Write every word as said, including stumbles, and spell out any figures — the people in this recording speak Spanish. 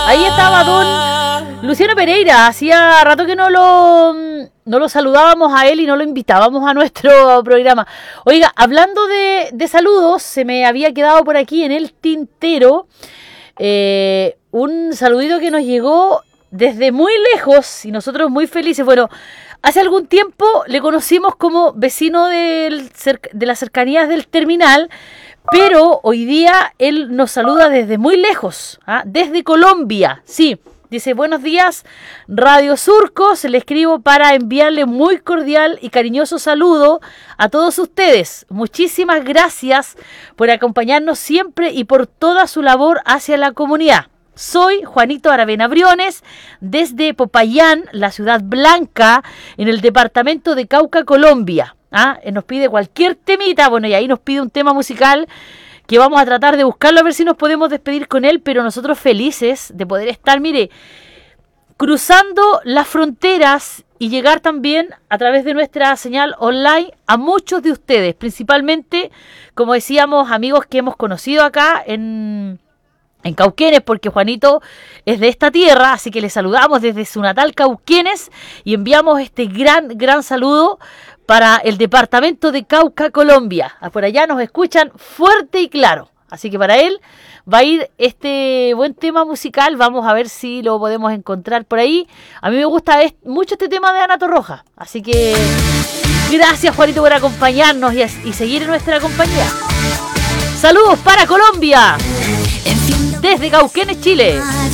Ahí estaba don Luciano Pereira. Hacía rato que no lo, no lo saludábamos a él y no lo invitábamos a nuestro programa. Oiga, hablando de, de saludos, se me había quedado por aquí en el tintero eh, un saludito que nos llegó desde muy lejos y nosotros muy felices. Bueno, hace algún tiempo le conocimos como vecino del, de las cercanías del terminal, pero hoy día él nos saluda desde muy lejos, ¿ah? Desde Colombia, sí. Dice, buenos días, Radio Surco, se le escribo para enviarle muy cordial y cariñoso saludo a todos ustedes. Muchísimas gracias por acompañarnos siempre y por toda su labor hacia la comunidad. Soy Juanito Aravena Briones, desde Popayán, la ciudad blanca, en el departamento de Cauca, Colombia. ¿Ah? Nos pide cualquier temita, bueno, y ahí nos pide un tema musical que vamos a tratar de buscarlo a ver si nos podemos despedir con él, pero nosotros felices de poder estar, mire, cruzando las fronteras y llegar también a través de nuestra señal online a muchos de ustedes, principalmente, como decíamos, amigos que hemos conocido acá en, en Cauquenes, porque Juanito es de esta tierra, así que le saludamos desde su natal Cauquenes y enviamos este gran, gran saludo para el departamento de Cauca, Colombia. Por allá nos escuchan fuerte y claro. Así que para él va a ir este buen tema musical. Vamos a ver si lo podemos encontrar por ahí. A mí me gusta mucho este tema de Ana Torroja. Así que gracias, Juanito, por acompañarnos y, y seguir en nuestra compañía. Saludos para Colombia. Desde Cauquenes, Chile.